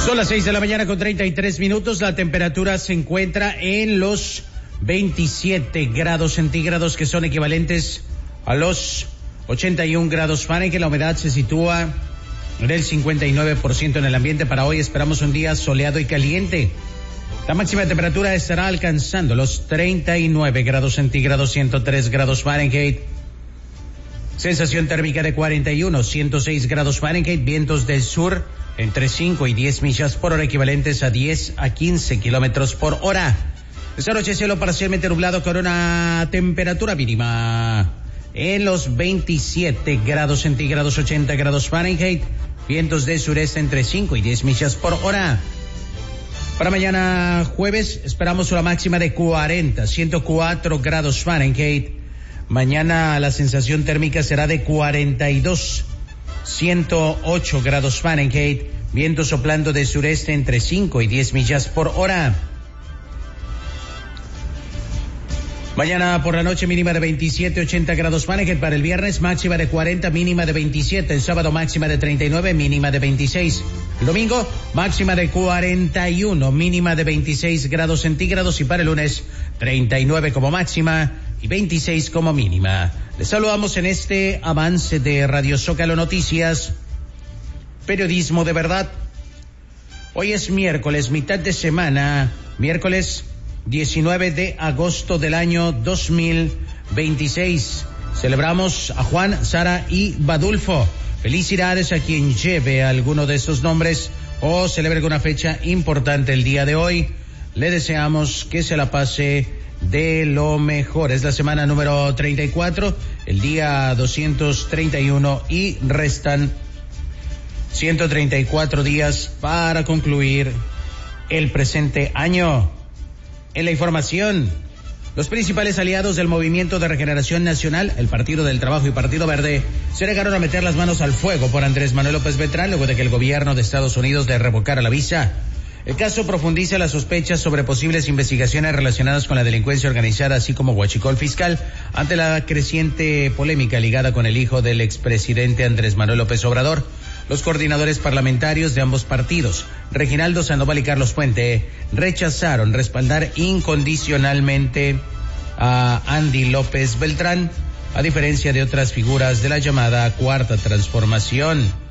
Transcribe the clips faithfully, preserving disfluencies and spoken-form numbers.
Son las seis de la mañana con treinta y tres minutos. La temperatura se encuentra en los veintisiete grados centígrados, que son equivalentes a los ochenta y un grados Fahrenheit. La humedad se sitúa en el cincuenta y nueve por ciento en el ambiente. Para hoy esperamos un día soleado y caliente. La máxima temperatura estará alcanzando los treinta y nueve grados centígrados, ciento tres grados Fahrenheit. Sensación térmica de cuarenta y uno, ciento seis grados Fahrenheit. Vientos del sur entre cinco y diez millas por hora, equivalentes a diez a quince kilómetros por hora. Esta noche cielo parcialmente nublado con una temperatura mínima en los veintisiete grados centígrados, ochenta grados Fahrenheit. Vientos del sureste entre cinco y diez millas por hora. Para mañana jueves esperamos una máxima de cuarenta, ciento cuatro grados Fahrenheit. Mañana la sensación térmica será de cuarenta y dos, ciento ocho grados Fahrenheit. Viento soplando de sureste entre cinco y diez millas por hora. Mañana por la noche mínima de veintisiete, ochenta grados Fahrenheit. Para el viernes máxima de cuarenta, mínima de veintisiete. El sábado máxima de treinta y nueve, mínima de veintiséis. El domingo máxima de cuarenta y uno, mínima de veintiséis grados centígrados. Y para el lunes treinta y nueve como máxima y veintiséis como mínima. Les saludamos en este avance de Radio Zócalo Noticias, periodismo de verdad. Hoy es miércoles, mitad de semana, miércoles diecinueve de agosto del año dos mil veintiséis. Celebramos a Juan, Sara y Badulfo. Felicidades a quien lleve alguno de estos nombres o celebre alguna fecha importante el día de hoy. Le deseamos que se la pase de lo mejor. Es la semana número treinta y cuatro, el día doscientos treinta y uno y restan ciento treinta y cuatro días para concluir el presente año. En la información, los principales aliados del Movimiento de Regeneración Nacional, el Partido del Trabajo y Partido Verde, se negaron a meter las manos al fuego por Andrés Manuel López Beltrán luego de que el gobierno de Estados Unidos le revocara la visa. El caso profundiza las sospechas sobre posibles investigaciones relacionadas con la delincuencia organizada, así como huachicol fiscal, ante la creciente polémica ligada con el hijo del expresidente Andrés Manuel López Obrador. Los coordinadores parlamentarios de ambos partidos, Reginaldo Sandoval y Carlos Puente, rechazaron respaldar incondicionalmente a Andy López Beltrán, a diferencia de otras figuras de la llamada Cuarta Transformación.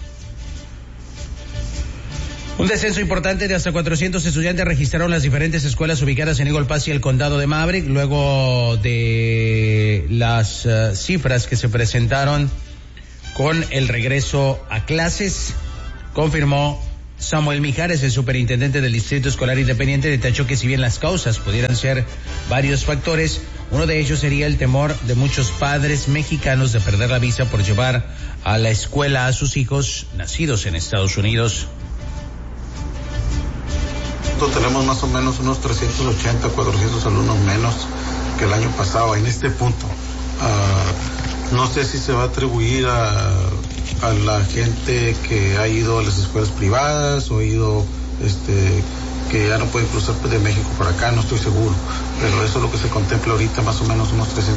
Un descenso importante de hasta cuatrocientos estudiantes registraron las diferentes escuelas ubicadas en Eagle Pass y el condado de Maverick, luego de las uh, cifras que se presentaron con el regreso a clases. Confirmó Samuel Mijares, el superintendente del Distrito Escolar Independiente. Detalló que si bien las causas pudieran ser varios factores, uno de ellos sería el temor de muchos padres mexicanos de perder la visa por llevar a la escuela a sus hijos nacidos en Estados Unidos. Tenemos más o menos unos trescientos ochenta, cuatrocientos alumnos menos que el año pasado en este punto. Uh, no sé si se va a atribuir a, a la gente que ha ido a las escuelas privadas o ha ido, este, que ya no pueden cruzar de México por acá, no estoy seguro, pero eso es lo que se contempla ahorita, más o menos unos trescientos.